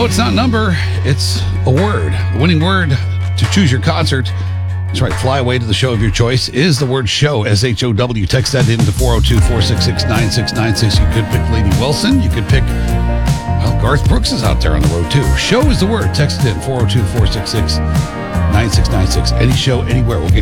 No, it's not a number. It's a word. The winning word to choose your concert. That's right. Fly away to the show of your choice is the word show, S-H-O-W. Text that into 402-466-9696. You could pick Lady Wilson. You could pick, well, Garth Brooks is out there on the road too. Show is the word. Text it in 402-466-9696. Any show, anywhere. We'll get